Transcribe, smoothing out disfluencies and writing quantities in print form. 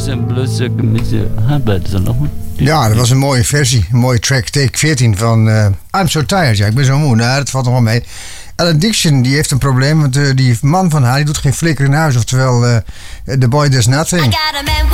en blues met je is dat nog een? Ja, dat was een mooie versie. Een mooie track, take 14 van I'm So Tired. Ja, ik ben zo moe. Nou, dat valt nog wel mee. Ellen Dixon die heeft een probleem, want die man van haar die doet geen flikker in huis. Oftewel, The Boy Does Nothing.